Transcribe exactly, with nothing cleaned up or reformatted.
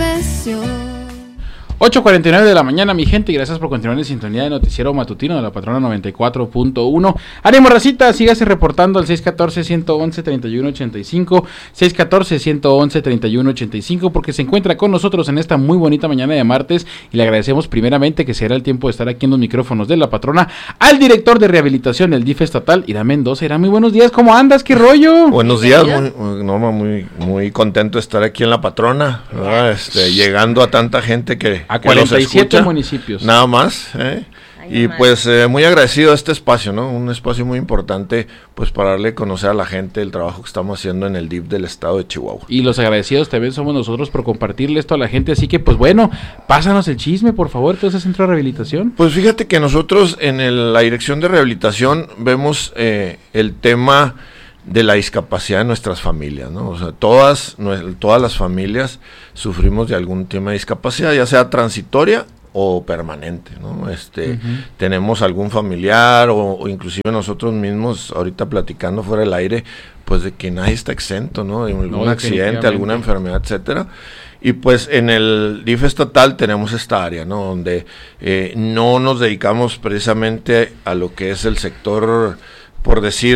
profesión. ocho cuarenta y nueve de la mañana, mi gente, y gracias por continuar en sintonía de Noticiero Matutino de la Patrona noventa y cuatro punto uno. ¡Ánimo, racita! Sígase reportando al seis uno cuatro, uno uno uno, tres uno ocho cinco, seis uno cuatro, uno uno uno, tres uno ocho cinco, porque se encuentra con nosotros en esta muy bonita mañana de martes, y le agradecemos primeramente que se hará el tiempo de estar aquí en los micrófonos de la Patrona al director de rehabilitación del D I F estatal, Irán Mendoza. Irán, muy buenos días, ¿cómo andas? ¿Qué rollo? Buenos días, muy, Norma, muy, muy contento de estar aquí en la Patrona, ¿verdad? Este, llegando a tanta gente que... A cuarenta y siete municipios. Nada más, ¿eh? Y pues eh, muy agradecido a este espacio, ¿no? Un espacio muy importante, pues para darle a conocer a la gente el trabajo que estamos haciendo en el D I F del estado de Chihuahua. Y los agradecidos también somos nosotros por compartirle esto a la gente, así que pues bueno, pásanos el chisme, por favor, todo ese centro de rehabilitación. Pues fíjate que nosotros en el, la dirección de rehabilitación vemos eh, el tema de la discapacidad de nuestras familias, ¿no? O sea, todas, todas las familias sufrimos de algún tema de discapacidad, ya sea transitoria o permanente, ¿no? Este, uh-huh. Tenemos algún familiar o, o inclusive nosotros mismos, ahorita platicando fuera del aire, pues de que nadie está exento, ¿no? De algún no, accidente, alguna enfermedad, etcétera. Y pues en el D I F estatal tenemos esta área, ¿no? Donde eh, no nos dedicamos precisamente a lo que es el sector, por decir,